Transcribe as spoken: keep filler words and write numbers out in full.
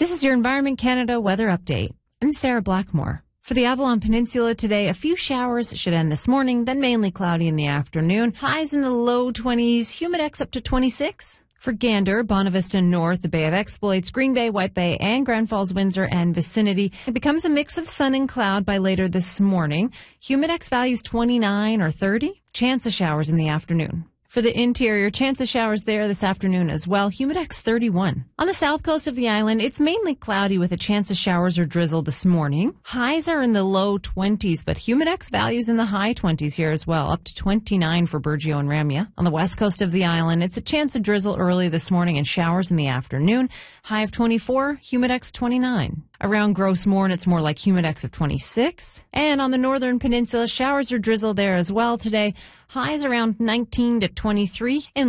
This is your Environment Canada weather update. I'm Sarah Blackmore. For the Avalon Peninsula today, a few showers should end this morning, then mainly cloudy in the afternoon. Highs in the low twenties, humidex up to twenty-six. For Gander, Bonavista North, the Bay of Exploits, Green Bay, White Bay, and Grand Falls, Windsor, and vicinity, it becomes a mix of sun and cloud by later this morning. Humidex values twenty-nine or thirty. Chance of showers in the afternoon. For the interior, chance of showers there this afternoon as well. Humidex thirty-one. On the south coast of the island, it's mainly cloudy with a chance of showers or drizzle this morning. Highs are in the low twenties, but humidex values in the high twenties here as well, up to twenty-nine for Burgeo and Ramia. On the west coast of the island, it's a chance of drizzle early this morning and showers in the afternoon. High of twenty-four, humidex twenty-nine. Around Gross Mourne, it's more like humidex of twenty-six. And on the northern peninsula, showers or drizzle there as well today. Highs around nineteen to twenty-three. In